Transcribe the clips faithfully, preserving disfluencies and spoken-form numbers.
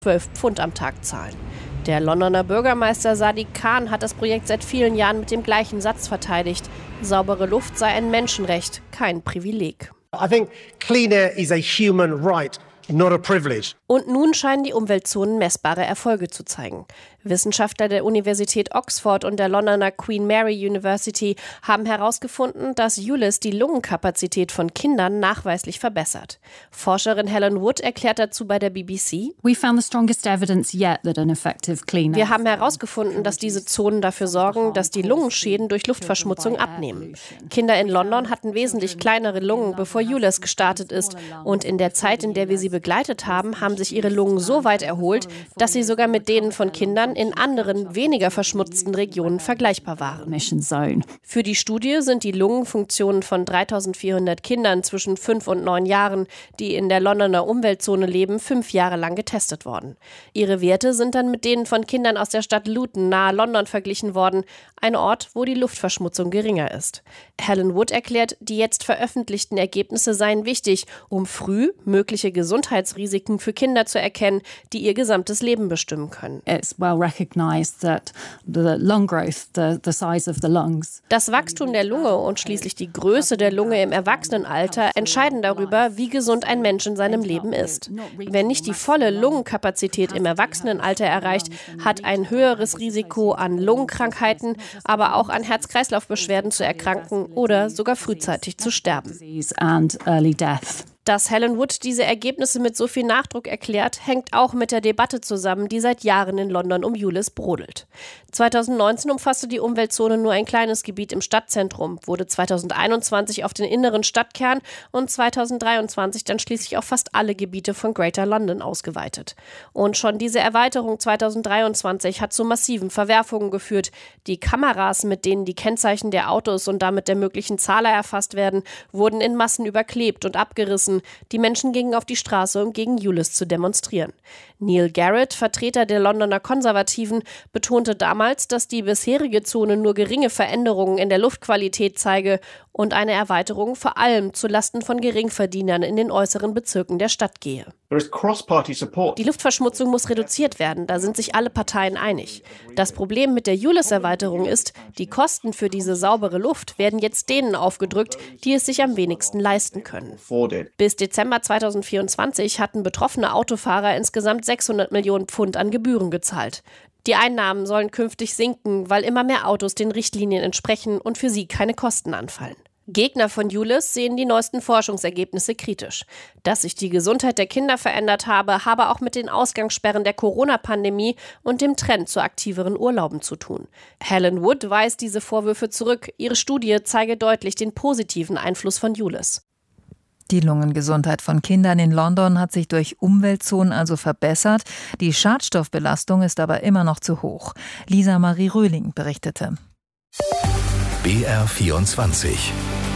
zwölf Pfund am Tag zahlen. Der Londoner Bürgermeister Sadiq Khan hat das Projekt seit vielen Jahren mit dem gleichen Satz verteidigt. Saubere Luft sei ein Menschenrecht, kein Privileg. I think clean air is a human right, not a privilege. Und nun scheinen die Umweltzonen messbare Erfolge zu zeigen. Wissenschaftler der Universität Oxford und der Londoner Queen Mary University haben herausgefunden, dass Ulis die Lungenkapazität von Kindern nachweislich verbessert. Forscherin Helen Wood erklärt dazu bei der B B C: We found the strongest evidence yet that an effective clean Wir haben herausgefunden, dass diese Zonen dafür sorgen, dass die Lungenschäden durch Luftverschmutzung abnehmen. Kinder in London hatten wesentlich kleinere Lungen, bevor Ulis gestartet ist. Und in der Zeit, in der wir sie begleitet haben, haben sich ihre Lungen so weit erholt, dass sie sogar mit denen von Kindern in anderen, weniger verschmutzten Regionen vergleichbar waren. Für die Studie sind die Lungenfunktionen von dreitausendvierhundert Kindern zwischen fünf und neun Jahren, die in der Londoner Umweltzone leben, fünf Jahre lang getestet worden. Ihre Werte sind dann mit denen von Kindern aus der Stadt Luton nahe London verglichen worden, ein Ort, wo die Luftverschmutzung geringer ist. Helen Wood erklärt, die jetzt veröffentlichten Ergebnisse seien wichtig, um früh mögliche Gesundheitsrisiken für Kinder zu erkennen, die ihr gesamtes Leben bestimmen können. It's well recognized that the lung growth, the, the size of the lungs. Das Wachstum der Lunge und schließlich die Größe der Lunge im Erwachsenenalter entscheiden darüber, wie gesund ein Mensch in seinem Leben ist. Wer nicht die volle Lungenkapazität im Erwachsenenalter erreicht, hat ein höheres Risiko an Lungenkrankheiten, aber auch an Herz-Kreislauf-Beschwerden zu erkranken oder sogar frühzeitig zu sterben. Dass Helen Wood diese Ergebnisse mit so viel Nachdruck erklärt, hängt auch mit der Debatte zusammen, die seit Jahren in London um Ulis brodelt. zweitausendneunzehn umfasste die Umweltzone nur ein kleines Gebiet im Stadtzentrum, wurde zweitausendeinundzwanzig auf den inneren Stadtkern und zweitausenddreiundzwanzig dann schließlich auf fast alle Gebiete von Greater London ausgeweitet. Und schon diese Erweiterung zweitausenddreiundzwanzig hat zu massiven Verwerfungen geführt. Die Kameras, mit denen die Kennzeichen der Autos und damit der möglichen Zahler erfasst werden, wurden in Massen überklebt und abgerissen. Die Menschen gingen auf die Straße, um gegen Ulis zu demonstrieren. Neil Garrett, Vertreter der Londoner Konservativen, betonte damals, dass die bisherige Zone nur geringe Veränderungen in der Luftqualität zeige und eine Erweiterung vor allem zulasten von Geringverdienern in den äußeren Bezirken der Stadt gehe. Die Luftverschmutzung muss reduziert werden, da sind sich alle Parteien einig. Das Problem mit der Ulis-Erweiterung ist, die Kosten für diese saubere Luft werden jetzt denen aufgedrückt, die es sich am wenigsten leisten können. Bis Dezember zweitausendvierundzwanzig hatten betroffene Autofahrer insgesamt sechshundert Millionen Pfund an Gebühren gezahlt. Die Einnahmen sollen künftig sinken, weil immer mehr Autos den Richtlinien entsprechen und für sie keine Kosten anfallen. Gegner von Ulis sehen die neuesten Forschungsergebnisse kritisch. Dass sich die Gesundheit der Kinder verändert habe, habe auch mit den Ausgangssperren der Corona-Pandemie und dem Trend zu aktiveren Urlauben zu tun. Helen Wood weist diese Vorwürfe zurück. Ihre Studie zeige deutlich den positiven Einfluss von Ulis. Die Lungengesundheit von Kindern in London hat sich durch Umweltzonen also verbessert. Die Schadstoffbelastung ist aber immer noch zu hoch. Lisa Marie Röhling berichtete. B R vierundzwanzig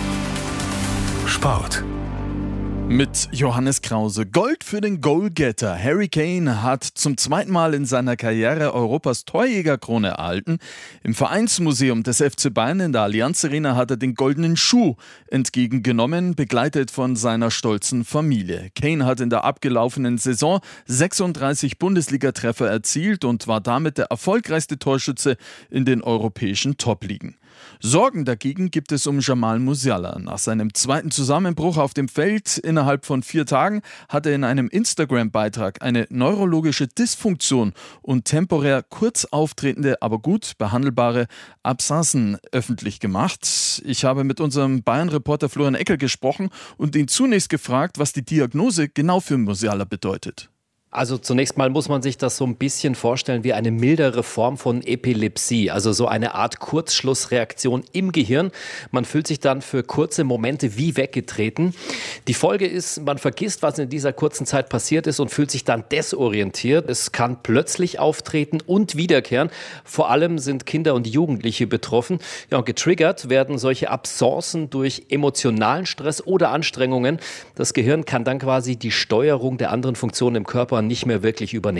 Sport. Mit Johannes Krause. Gold für den Goalgetter. Harry Kane hat zum zweiten Mal in seiner Karriere Europas Torjägerkrone erhalten. Im Vereinsmuseum des F C Bayern in der Allianz Arena hat er den goldenen Schuh entgegengenommen, begleitet von seiner stolzen Familie. Kane hat in der abgelaufenen Saison sechsunddreißig Bundesliga-Treffer erzielt und war damit der erfolgreichste Torschütze in den europäischen Top-Ligen. Sorgen dagegen gibt es um Jamal Musiala. Nach seinem zweiten Zusammenbruch auf dem Feld innerhalb von vier Tagen hat er in einem Instagram-Beitrag eine neurologische Dysfunktion und temporär kurz auftretende, aber gut behandelbare Abscessen öffentlich gemacht. Ich habe mit unserem Bayern-Reporter Florian Eckel gesprochen und ihn zunächst gefragt, was die Diagnose genau für Musiala bedeutet. Also zunächst mal muss man sich das so ein bisschen vorstellen wie eine mildere Form von Epilepsie, also so eine Art Kurzschlussreaktion im Gehirn. Man fühlt sich dann für kurze Momente wie weggetreten. Die Folge ist, man vergisst, was in dieser kurzen Zeit passiert ist und fühlt sich dann desorientiert. Es kann plötzlich auftreten und wiederkehren. Vor allem sind Kinder und Jugendliche betroffen. Ja, und getriggert werden solche Absencen durch emotionalen Stress oder Anstrengungen. Das Gehirn kann dann quasi die Steuerung der anderen Funktionen im Körper nicht mehr wirklich übernehmen.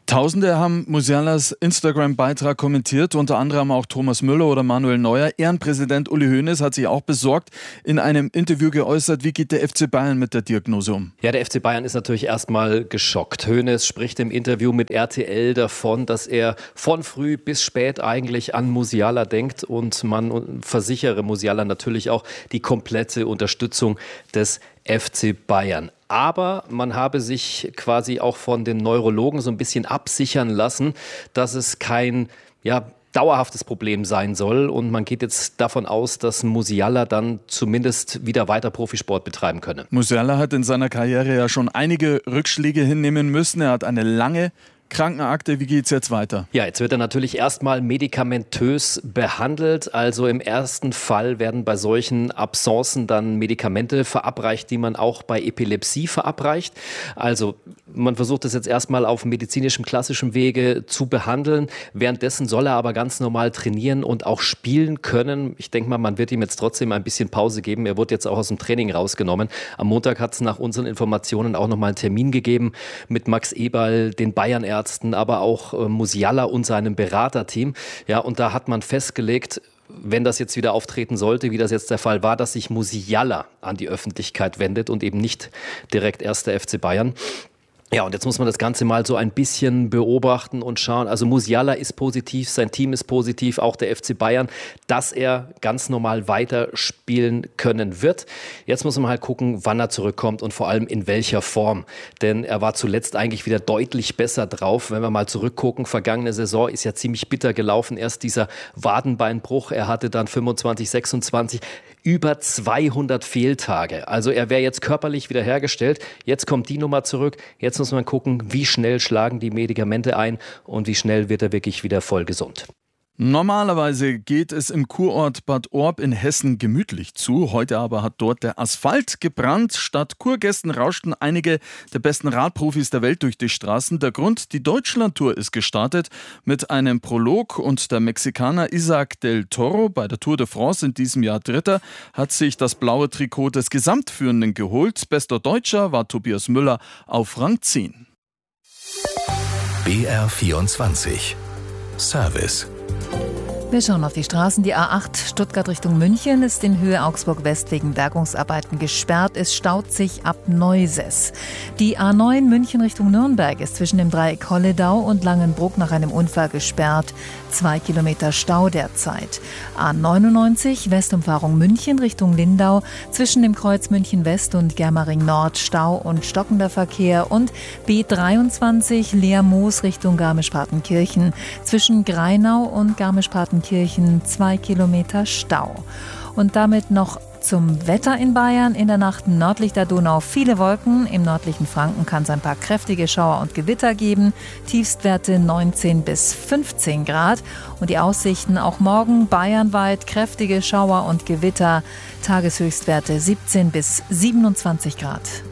Tausende haben Musialas Instagram-Beitrag kommentiert, unter anderem auch Thomas Müller oder Manuel Neuer. Ehrenpräsident Uli Hoeneß hat sich auch besorgt in einem Interview geäußert. Wie geht der F C Bayern mit der Diagnose um? Ja, der F C Bayern ist natürlich erstmal geschockt. Hoeneß spricht im Interview mit R T L davon, dass er von früh bis spät eigentlich an Musiala denkt und man versichere Musiala natürlich auch die komplette Unterstützung des F C Bayern. Aber man habe sich quasi auch von den Neurologen so ein bisschen absichern lassen, dass es kein ja, dauerhaftes Problem sein soll. Und man geht jetzt davon aus, dass Musiala dann zumindest wieder weiter Profisport betreiben könne. Musiala hat in seiner Karriere ja schon einige Rückschläge hinnehmen müssen. Er hat eine lange Krankenakte. Wie geht's jetzt weiter? Ja, jetzt wird er natürlich erstmal medikamentös behandelt. Also im ersten Fall werden bei solchen Absencen dann Medikamente verabreicht, die man auch bei Epilepsie verabreicht. Also man versucht es jetzt erstmal auf medizinischem, klassischem Wege zu behandeln. Währenddessen soll er aber ganz normal trainieren und auch spielen können. Ich denke mal, man wird ihm jetzt trotzdem ein bisschen Pause geben. Er wurde jetzt auch aus dem Training rausgenommen. Am Montag hat es nach unseren Informationen auch nochmal einen Termin gegeben mit Max Eberl, den Bayern-Ärzten, aber auch äh, Musiala und seinem Beraterteam. Ja, und da hat man festgelegt, wenn das jetzt wieder auftreten sollte, wie das jetzt der Fall war, dass sich Musiala an die Öffentlichkeit wendet und eben nicht direkt erst der F C Bayern. Ja, und jetzt muss man das Ganze mal so ein bisschen beobachten und schauen. Also Musiala ist positiv, sein Team ist positiv, auch der F C Bayern, dass er ganz normal weiterspielen können wird. Jetzt muss man halt gucken, wann er zurückkommt und vor allem in welcher Form. Denn er war zuletzt eigentlich wieder deutlich besser drauf. Wenn wir mal zurückgucken, vergangene Saison ist ja ziemlich bitter gelaufen. Erst dieser Wadenbeinbruch, er hatte dann fünfundzwanzig, sechsundzwanzig, über zweihundert Fehltage. Also er wäre jetzt körperlich wiederhergestellt. Jetzt kommt die Nummer zurück. Jetzt muss man gucken, wie schnell schlagen die Medikamente ein und wie schnell wird er wirklich wieder voll gesund. Normalerweise geht es im Kurort Bad Orb in Hessen gemütlich zu. Heute aber hat dort der Asphalt gebrannt. Statt Kurgästen rauschten einige der besten Radprofis der Welt durch die Straßen. Der Grund, die Deutschlandtour ist gestartet mit einem Prolog und der Mexikaner Isaac del Toro, bei der Tour de France in diesem Jahr Dritter, hat sich das blaue Trikot des Gesamtführenden geholt. Bester Deutscher war Tobias Müller auf Rang zehn. B R vierundzwanzig Service. Wir schauen auf die Straßen. Die A acht Stuttgart Richtung München ist in Höhe Augsburg-West wegen Bergungsarbeiten gesperrt. Es staut sich ab Neusess. Die A neun München Richtung Nürnberg ist zwischen dem Dreieck Holledau und Langenbruck nach einem Unfall gesperrt. Zwei Kilometer Stau derzeit. A neunundneunzig Westumfahrung München Richtung Lindau zwischen dem Kreuz München West und Germering Nord Stau und stockender Verkehr. Und B dreiundzwanzig Leermoos Richtung Garmisch-Partenkirchen zwischen Greinau und Garmisch-Partenkirchen Kirchen zwei Kilometer Stau. Und damit noch zum Wetter in Bayern. In der Nacht nördlich der Donau viele Wolken. Im nördlichen Franken kann es ein paar kräftige Schauer und Gewitter geben. Tiefstwerte neunzehn bis fünfzehn Grad. Und die Aussichten auch morgen bayernweit kräftige Schauer und Gewitter. Tageshöchstwerte siebzehn bis siebenundzwanzig Grad.